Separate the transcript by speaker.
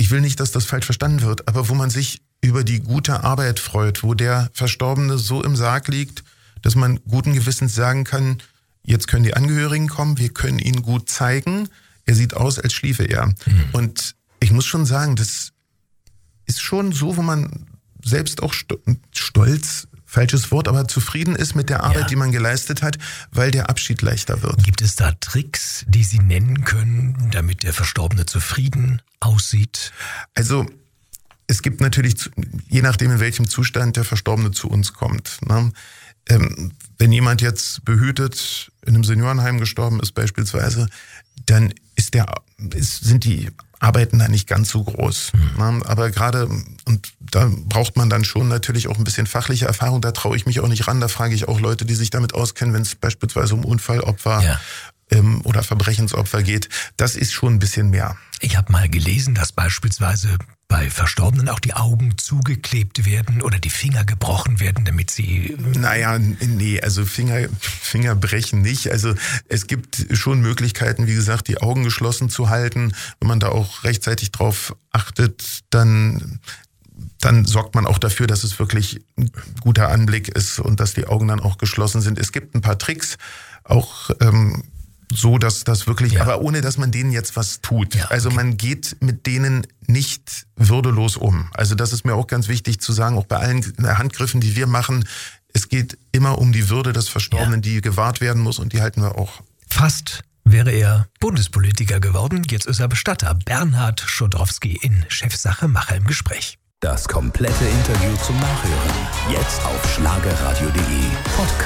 Speaker 1: ich will nicht, dass das falsch verstanden wird, aber wo man sich über die gute Arbeit freut, wo der Verstorbene so im Sarg liegt, dass man guten Gewissens sagen kann, jetzt können die Angehörigen kommen, wir können ihn gut zeigen, er sieht aus, als schliefe er. Und ich muss schon sagen, das ist schon so, wo man selbst auch stolz, falsches Wort, aber zufrieden ist mit der Arbeit, die man geleistet hat, weil der Abschied leichter wird.
Speaker 2: Gibt es da Tricks, die Sie nennen können, damit der Verstorbene zufrieden aussieht?
Speaker 1: Also es gibt natürlich, je nachdem in welchem Zustand der Verstorbene zu uns kommt, ne? Wenn jemand jetzt behütet in einem Seniorenheim gestorben ist beispielsweise, dann sind die Arbeiten da nicht ganz so groß. Ne? Aber gerade, und da braucht man dann schon natürlich auch ein bisschen fachliche Erfahrung, da traue ich mich auch nicht ran, da frage ich auch Leute, die sich damit auskennen, wenn es beispielsweise um Unfallopfer oder Verbrechensopfer geht. Das ist schon ein bisschen mehr.
Speaker 2: Ich habe mal gelesen, dass beispielsweise bei Verstorbenen auch die Augen zugeklebt werden oder die Finger gebrochen werden, damit sie...
Speaker 1: Naja, nee, also Finger brechen nicht. Also es gibt schon Möglichkeiten, wie gesagt, die Augen geschlossen zu halten. Wenn man da auch rechtzeitig drauf achtet, dann sorgt man auch dafür, dass es wirklich ein guter Anblick ist und dass die Augen dann auch geschlossen sind. Es gibt ein paar Tricks, auch so, dass das wirklich, aber ohne, dass man denen jetzt was tut. Ja, okay. Also man geht mit denen nicht würdelos um. Also das ist mir auch ganz wichtig zu sagen, auch bei allen Handgriffen, die wir machen, es geht immer um die Würde des Verstorbenen, die gewahrt werden muss und die halten wir auch.
Speaker 2: Fast wäre er Bundespolitiker geworden, jetzt ist er Bestatter. Bernhard Schodrowski in Chefsache Macher im Gespräch.
Speaker 3: Das komplette Interview zum Nachhören. Jetzt auf schlagerradio.de Podcast.